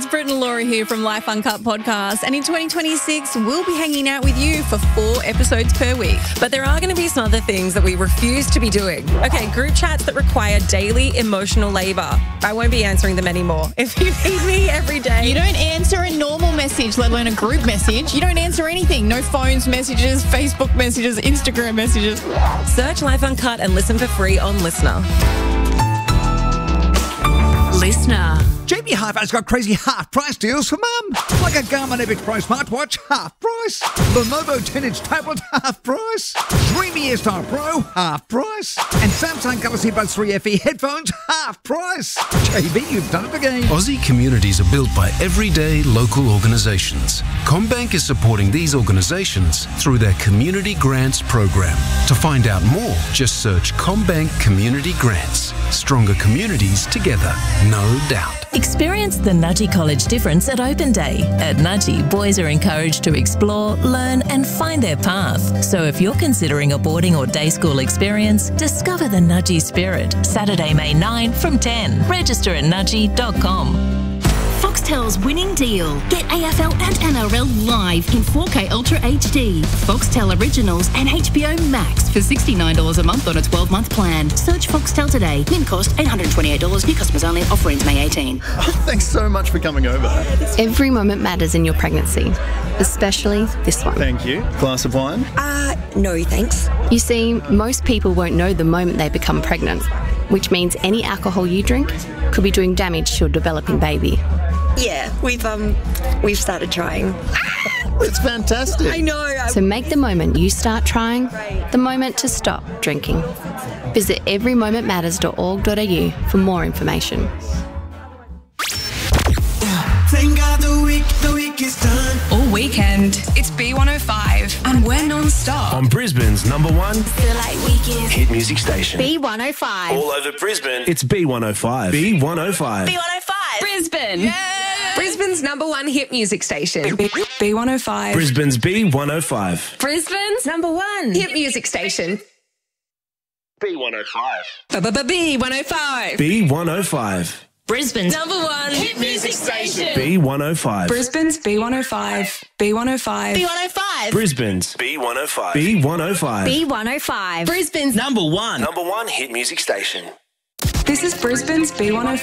Britt and Laura here from Life Uncut Podcast, and in 2026 we'll be hanging out with you for 4 episodes per week. But there are going to be some other things that we refuse to be doing. Okay, group chats that require daily emotional labour. I won't be answering them anymore. If you need me every day. You don't answer a normal message, let alone a group message. You don't answer anything. No phones messages, Facebook messages, Instagram messages. Search Life Uncut and listen for free on Listener. Listener. JB Hi-Fi's got crazy half-price deals for mum. Like a Garmin Epic Pro smartwatch, half price. Lenovo 10-inch tablet, half price. Dreamy AirStyle Pro, half price. And Samsung Galaxy Buds 3 FE headphones, half price. JB, you've done it again. Aussie communities are built by everyday local organisations. CommBank is supporting these organisations through their Community Grants program. To find out more, just search CommBank Community Grants. Stronger communities together, no doubt. Experience the Nudgee College difference at Open Day. At Nudgee, boys are encouraged to explore, learn and find their path. So if you're considering a boarding or day school experience, discover the Nudgee spirit. Saturday, May 9 from 10. Register at nudgee.com. Foxtel's winning deal. Get AFL and NRL live in 4K Ultra HD, Foxtel Originals and HBO Max for $69 a month on a 12-month plan. Search Foxtel today. Min cost $828. New customers only. Offer ends May 18. Thanks so much for coming over. Every moment matters in your pregnancy, especially this one. Thank you. Glass of wine? No thanks. You see, most people won't know the moment they become pregnant, which means any alcohol you drink could be doing damage to your developing baby. Yeah, we've started trying. It's fantastic. I know. So make the moment you start trying the moment to stop drinking. Visit everymomentmatters.org.au for more information. Thank God the week is done. All weekend, it's B105, and we're non-stop. On Brisbane's number one Feel like weekend. hit music station. B105. All over Brisbane, it's B105. B105. B105. Brisbane. Yeah. Brisbane's number one hit music station. B105. Brisbane's B105. Brisbane's number one hit music station. B105. B105. B105. Brisbane's Number one hit music station. B105. Brisbane's B105. B105. B105. Brisbane's B105. B105. B105. Brisbane's Number one hit music station. This is Brisbane's B105.